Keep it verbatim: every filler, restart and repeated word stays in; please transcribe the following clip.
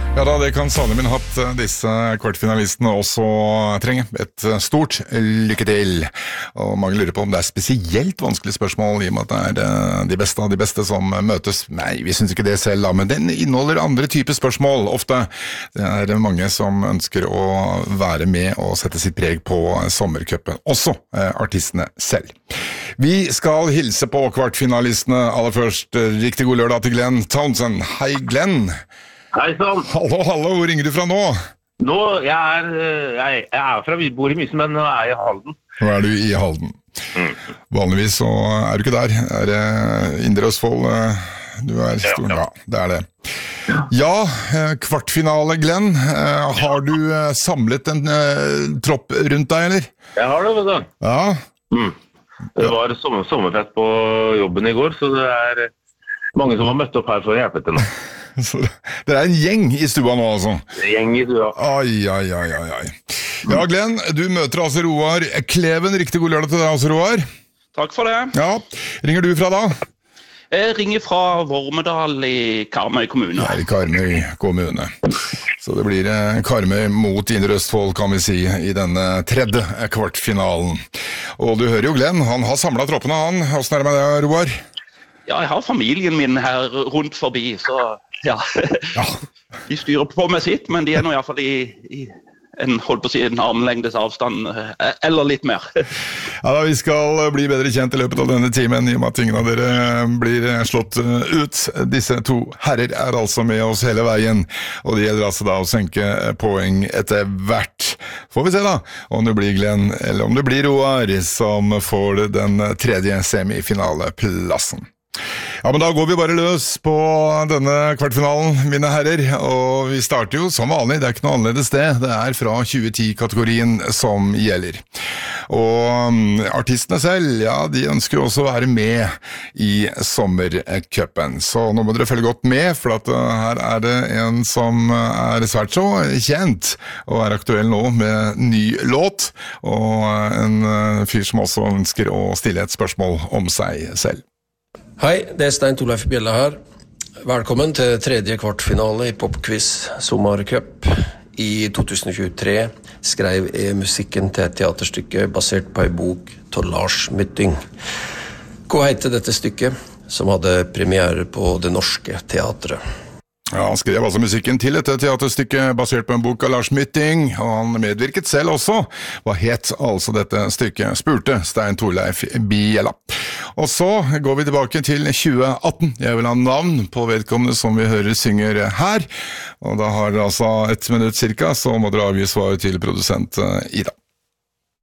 Ja da, det kan sannelig min hatt disse kvartfinalistene også trenge. Et stort lykke til. Og mange lurer på om det er spesielt vanskelige spørsmål, i og med at det er de beste av de beste som møtes. Nei, vi synes ikke det selv, da, men den inneholder andre typer spørsmål, ofte. Det er mange som ønsker å være med og sette sitt preg på sommercupen, også eh, artistene selv. Vi skal hilse på kvartfinalistene aller først. Riktig god lørdag til Glenn Townsend. Hei, Glenn! Hei sann. Hallo, hallo, hvor ringer du fra nå? Nå, jeg er, jeg, jeg er fra, vi bor i Mysen, men nå er jeg i Halden. Nå er du i Halden. Mm. Vanligvis så er du ikke der. Er det Indre Østfold? Du er stor, ja, ja. ja, det er det. Ja, kvartfinale, Glenn. Har du samlet en uh, tropp rundt deg, eller? Jeg har det, vet du. Ja. Mm. Det var sommer, sommerfest på jobben i går, så det er mange som har møtt opp her for å hjelpe til nå. Så det er en gjeng i stua nå, altså. Gjeng i stua. Ai, ai, ai, ai, ai. Ja, Glenn, du møter altså Roar Kleven. Riktig god lørdag til deg også, Roar. Takk for det. Ja, ringer du fra da? Jeg ringer fra Vormedal i Karmøy kommune. Ja, i Karmøy kommune. Så det blir Karmøy mot Indre Østfold, kan vi si, i denne tredje kvartfinalen. Og du hører jo Glenn, han har samlet troppene, han. Hvordan er det med det, Roar? Ja, jeg har familien min her rundt forbi, så ja, ja. De styrer på med sitt, men de er nå i hvert fall i, i en, holdt på å si, en armlengdes avstand, eller litt mer. Ja da, vi skal bli bedre kjent i løpet av denne timen, i og med at ingen av dere blir slått ut. Disse to herrer er altså med oss hele veien, og det gjelder altså da å senke poeng etter hvert. Får vi se da, om det blir Glenn, eller om det blir Roar, som får den tredje semifinaleplassen. Ja, men da går vi bare løs på denne kvartfinalen, mine herrer, og vi starter jo som vanlig, det er ikke noe annerledes det, det er fra tjue ti-kategorien som gjelder. Og um, artistene selv, ja, de ønsker også å være med i sommercupen, så nå må dere følge godt med, for at uh, her er det en som er svært så kjent, og er aktuell nå med ny låt, og en uh, fyr som også ønsker å stille et spørsmål om seg selv. Hei, det er Stein Torleif Bjelle her. Velkommen til tredje kvartfinale i Popquiz Sommercup. I to tusen tjuetre skrev jeg musikken til et teaterstykke basert på en bok til Lars Mytting. Hva heter dette stykket, som hadde premiere på Det Norske Teatret? Ja, han skrev altså musikken til et teaterstykke basert på en bok av Lars Mytting, og han medvirket selv også. Hva het altså dette stykket? Spurte Stein Torleif Bjella. Og så går vi tilbake til tjue atten. Jeg vil ha navn på vedkommende som vi hører synger her. Og da har dere altså ett minutt cirka, så må dere avgi svar til produsent Ida.